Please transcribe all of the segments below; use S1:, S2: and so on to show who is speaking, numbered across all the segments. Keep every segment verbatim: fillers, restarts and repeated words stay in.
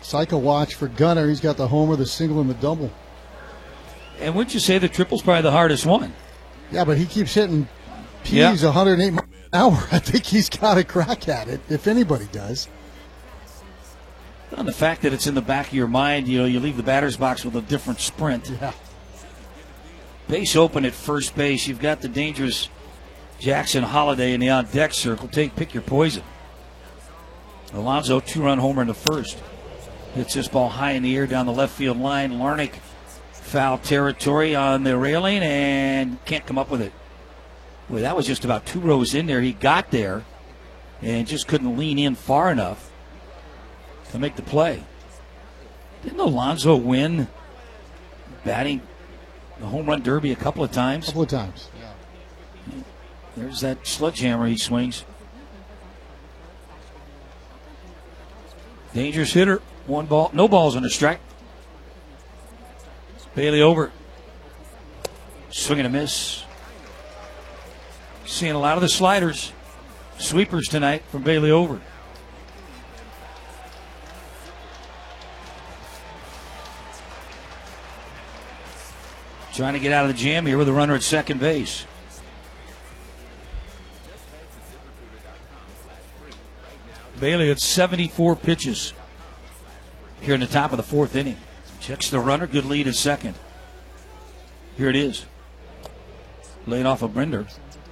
S1: Cycle watch for Gunnar. He's got the homer, the single, and the double.
S2: And wouldn't you say the triple's probably the hardest one?
S1: Yeah, but he keeps hitting P's
S2: yeah.
S1: one hundred eight miles an hour. I think he's got a crack at it, if anybody does.
S2: And the fact that it's in the back of your mind, you know, you leave the batter's box with a different sprint.
S1: Yeah.
S2: Base open at first base. You've got the dangerous Jackson Holiday in the on-deck circle. Take, pick your poison. Alonso, two-run homer in the first. Hits this ball high in the air down the left field line. Larnach, foul territory on the railing, and can't come up with it. Boy, that was just about two rows in there. He got there and just couldn't lean in far enough to make the play. Didn't Alonso win batting the home run derby a couple of times?
S1: A couple of times,
S2: yeah. There's that sledgehammer he swings. Dangerous hitter. One ball, no balls on the strike. Bailey over. Swing and a miss. Seeing a lot of the sliders. Sweepers tonight from Bailey over. Trying to get out of the jam here with a runner at second base. Bailey had seventy-four pitches here in the top of the fourth inning. Checks the runner. Good lead at second. Here it is. Laid off of Brinder.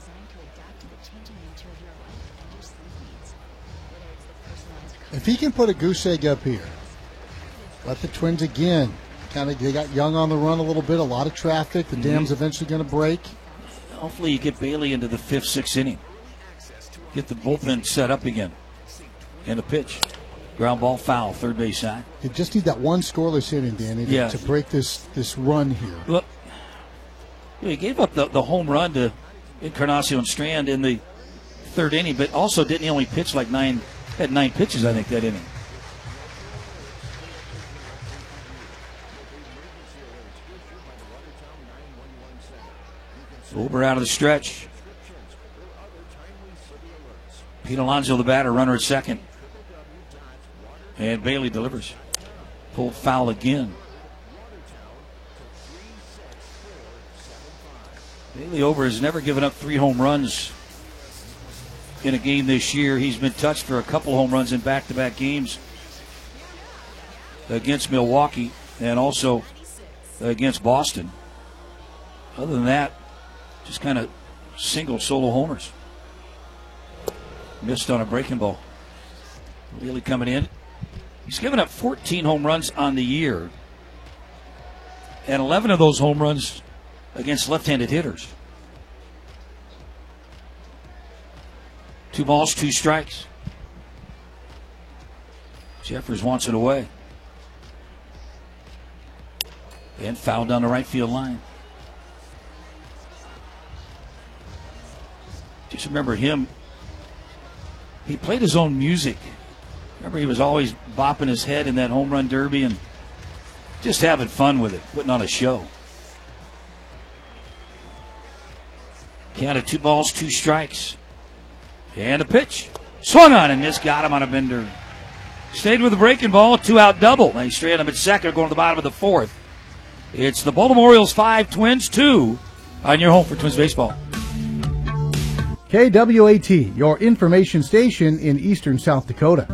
S1: If he can put a goose egg up here, let the Twins again. Kind of, they got Young on the run a little bit. A lot of traffic. The mm-hmm. dam's eventually going to break.
S2: Hopefully you get Bailey into the fifth, sixth inning. Get the bullpen set up again. And a pitch. Ground ball foul, third base side.
S1: You just need that one scoreless inning, Danny, to,
S2: yeah.
S1: to break this this run here.
S2: Look, he gave up the, the home run to Encarnacion Strand in the third inning, but also didn't he only pitch like nine, had nine pitches, I think, that inning. Ober out of the stretch. Pete Alonso, the batter, runner at second. And Bailey delivers. Pulled foul again. Bailey Ober has never given up three home runs in a game this year. He's been touched for a couple home runs in back-to-back games against Milwaukee and also against Boston. Other than that, just kind of single solo homers. Missed on a breaking ball. Bailey coming in. He's given up fourteen home runs on the year. And eleven of those home runs against left-handed hitters. Two balls, two strikes. Jeffers wants it away. And fouled down the right field line. Just remember him. He played his own music. Remember, he was always bopping his head in that home run derby and just having fun with it, putting on a show. Count of two balls, two strikes. And a pitch. Swung on and missed, got him on a bender. Stayed with the breaking ball, two out double. They straight him at second, going to the bottom of the fourth. It's the Baltimore Orioles five, Twins two on your home for Twins baseball.
S1: K W A T, your information station in eastern South Dakota.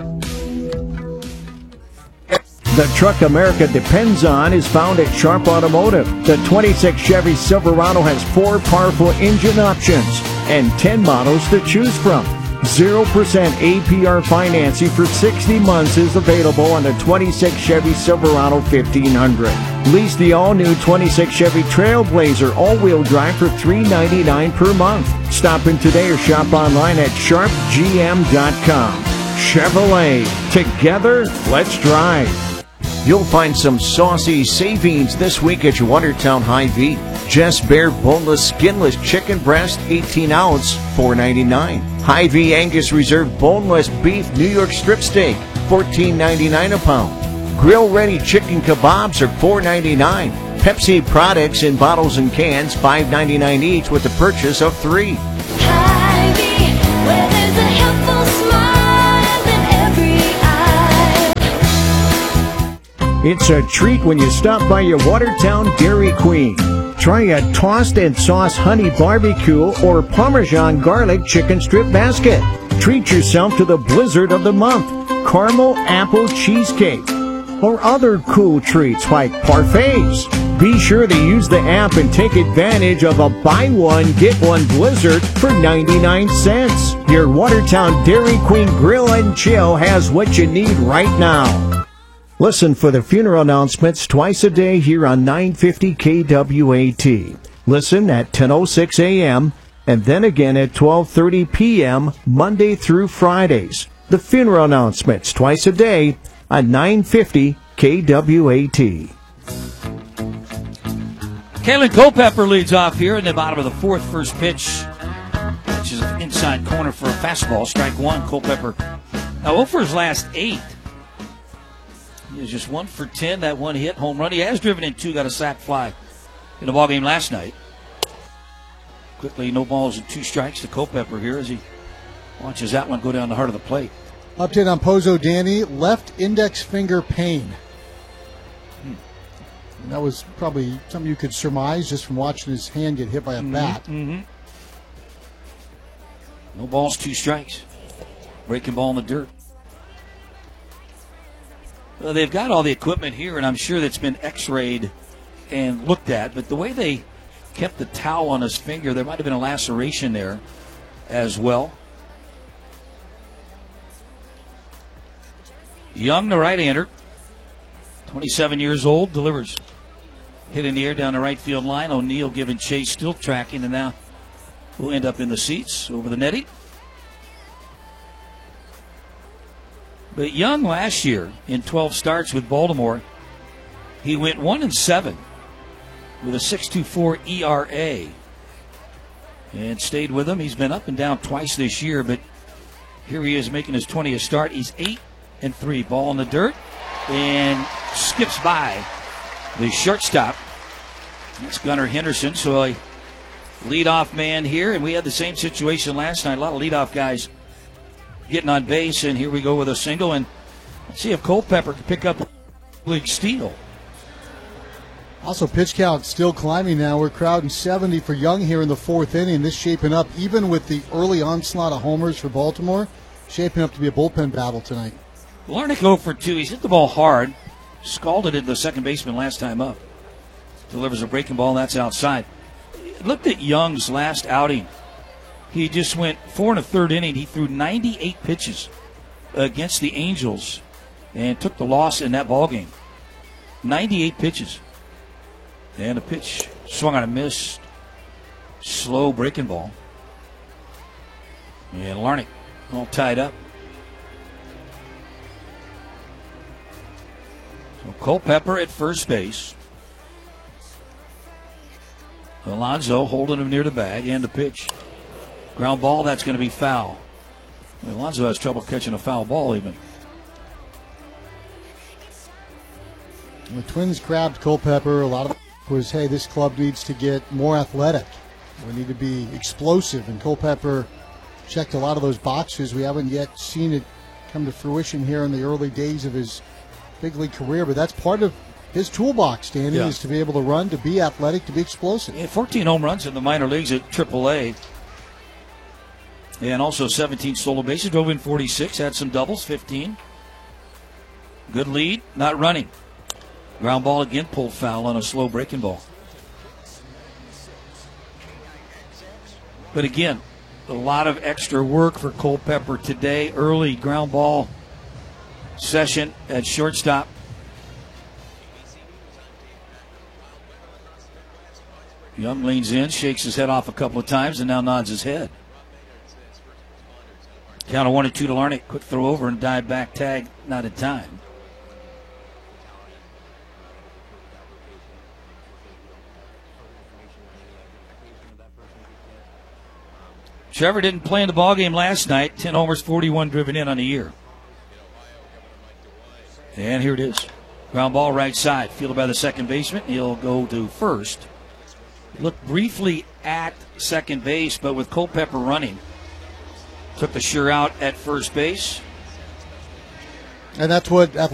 S3: The truck America depends on is found at Sharp Automotive. The twenty-six Chevy Silverado has four powerful engine options and ten models to choose from. zero percent A P R financing for sixty months is available on the twenty-six Chevy Silverado fifteen hundred. Lease the all-new twenty-six Chevy Trailblazer all-wheel drive for three hundred ninety-nine dollars per month. Stop in today or shop online at sharp g m dot com. Chevrolet. Together, let's drive. You'll find some saucy savings this week at your Watertown Hy-Vee. Just Bear boneless, skinless chicken breast, eighteen ounce, four ninety-nine. Hy-Vee Angus Reserve boneless beef New York strip steak, fourteen ninety-nine a pound. Grill-ready chicken kebabs are four ninety-nine. Pepsi products in bottles and cans, five ninety-nine each with the purchase of three.
S4: Hy-Vee, where there's a helpful smile in every eye.
S3: It's a treat when you stop by your Watertown Dairy Queen. Try a tossed and sauce honey barbecue or Parmesan garlic chicken strip basket. Treat yourself to the blizzard of the month, caramel apple cheesecake, or other cool treats like parfaits. Be sure to use the app and take advantage of a buy one, get one blizzard for ninety-nine cents. Your Watertown Dairy Queen Grill and Chill has what you need right now. Listen for the funeral announcements twice a day here on nine fifty K W A T. Listen at ten oh six a.m. and then again at twelve thirty p.m. Monday through Fridays. The funeral announcements twice a day on nine fifty K W A T.
S2: Kalen Culpepper leads off here in the bottom of the fourth. First pitch, which is an inside corner for a fastball. Strike one. Culpepper now oh for his last eight. He is just one for ten. That one hit, home run. He has driven in two, got a sac fly in the ballgame last night. Quickly, no balls and two strikes to Culpepper here as he watches that one go down the heart of the plate.
S1: Update on Pozo Danny, left index finger pain. Hmm. And that was probably something you could surmise just from watching his hand get hit by a
S2: mm-hmm,
S1: bat.
S2: Mm-hmm. No balls, two strikes. Breaking ball in the dirt. Well, they've got all the equipment here, and I'm sure that's been x-rayed and looked at, but the way they kept the towel on his finger, there might have been a laceration there as well. Young, the right-hander, twenty-seven years old, delivers. Hit in the air down the right field line. O'Neill giving chase, still tracking, and now will end up in the seats over the netting. But Young last year in twelve starts with Baltimore, he went one and seven with a six point two four E R A, and stayed with them. He's been up and down twice this year, but here he is making his twentieth start. He's eight and three. Ball in the dirt and skips by the shortstop. That's Gunnar Henderson. So a leadoff man here, and we had the same situation last night. A lot of leadoff guys getting on base, and here we go with a single. And let's see if Culpepper can pick up a league steal.
S1: Also, pitch count still climbing now. We're crowding seventy for Young here in the fourth inning. This shaping up, even with the early onslaught of homers for Baltimore, shaping up to be a bullpen battle tonight.
S2: Larnick oh for two. He's hit the ball hard. Scalded it the second baseman last time up. Delivers a breaking ball, that's outside. Looked at Young's last outing. He just went four and a third inning. He threw ninety-eight pitches against the Angels and took the loss in that ball game. ninety-eight pitches. And a pitch swung on a miss. Slow breaking ball. And Larnick all tied up. So Culpepper at first base. Alonso holding him near the bag and the pitch. Ground ball, that's going to be foul. Alonso has trouble catching a foul ball even.
S1: The Twins grabbed Culpepper. A lot of it was, hey, this club needs to get more athletic. We need to be explosive. And Culpepper checked a lot of those boxes. We haven't yet seen it come to fruition here in the early days of his big league career. But that's part of his toolbox, Danny,
S2: yeah.
S1: is to be able to run, to be athletic, to be explosive.
S2: Yeah, fourteen home runs in the minor leagues at triple A. And also seventeen solo bases. Drove in forty-six. Had some doubles, fifteen. Good lead. Not running. Ground ball again, pulled foul on a slow breaking ball. But again, a lot of extra work for Culpepper today. Early ground ball session at shortstop. Young leans in, shakes his head off a couple of times, and now nods his head. Count of one and two to Larnick. Quick throw over and dive back tag, not in time. Trevor didn't play in the ballgame last night. ten homers, forty-one driven in on the year. And here it is. Ground ball right side. Fielded by the second baseman. He'll go to first. Looked briefly at second base, but with Culpepper running, took the sure out at first base.
S1: And that's what